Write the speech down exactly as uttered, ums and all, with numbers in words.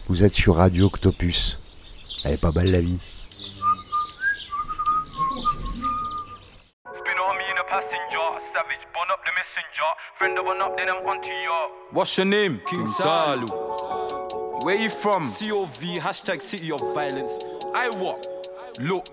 Vous êtes sur Radio Octopus. Elle est pas belle la vie. What's your name? King Salu. Where you from? C O V, hashtag city of violence. I what? Look,